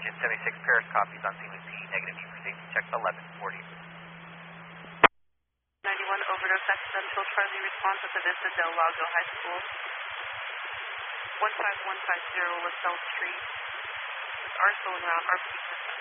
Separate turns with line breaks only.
Engine 76 Paris copies on scene with P, negative E for safety check 1140.
91 overdose accidental, Charlie response at the Vista Del Lago High School. 15150 LaSalle Street. With Arsenal around RP system.